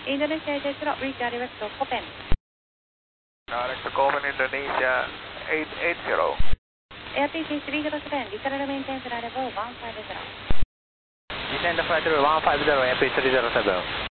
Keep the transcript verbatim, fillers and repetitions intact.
Indonesia eight eight zero, reach direct to Copen. Direct to Copen, Indonesia eight eight zero. R T C three zero seven, descend and maintain flight level one five zero. Descend flight level one five zero, R P three zero seven.